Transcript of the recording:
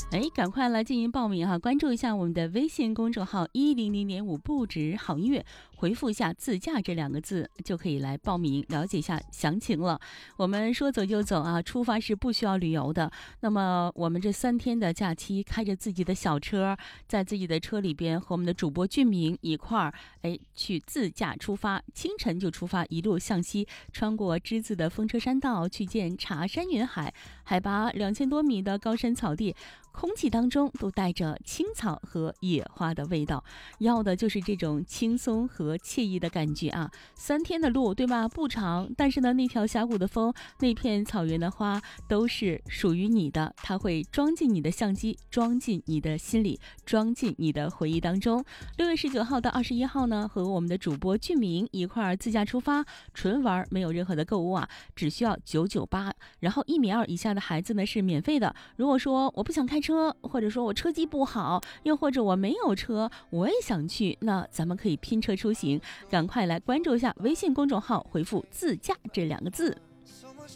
赶快来进行报名哈！关注一下我们的微信公众号100.5不止好音乐，回复一下自驾这2个字就可以来报名，了解一下详情了。我们说走就走啊，出发是不需要旅游的。那么我们这3天的假期，开着自己的小车，在自己的车里边和我们的主播俊明一块儿去自驾出发，清晨就出发，一路向西，穿过之字的风车山道，去见茶山云海，海拔2000多米的高山草地，空气当中都带着青草和野花的味道，要的就是这种轻松和惬意的感觉啊。3天的路，对吧？不长，但是呢，那条峡谷的风，那片草原的花，都是属于你的，它会装进你的相机，装进你的心里，装进你的回忆当中。6月19号到21号呢，和我们的主播俊明一块儿自驾出发，纯玩，没有任何的购物啊，只需要998，然后1.2米以下的孩子呢是免费的。如果说我不想开车，或者说我车技不好，又或者我没有车，我也想去，那咱们可以拼车出行。赶快来关注一下微信公众号，回复自驾这2个字。